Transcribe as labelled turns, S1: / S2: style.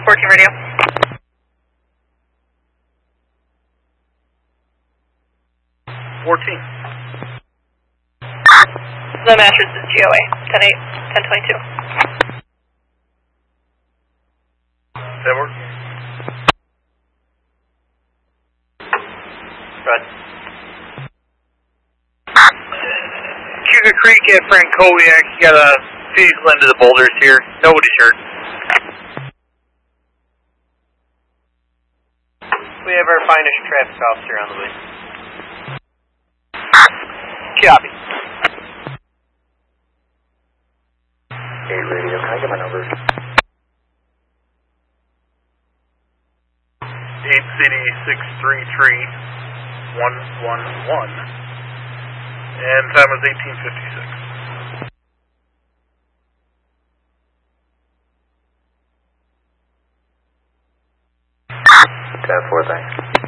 S1: 14 radio. The mattress is GOA, 10-8, 10-22.
S2: That work?
S3: Right.
S2: Cuba Creek at Francowiak, you got a vehicle into the boulders here. Nobody's hurt.
S3: We have our finest traffic officer on the way.
S2: Copy.
S4: 8 radio, can I get my number?
S2: 8CD633111. And time was 1856.
S4: 10-4, thanks.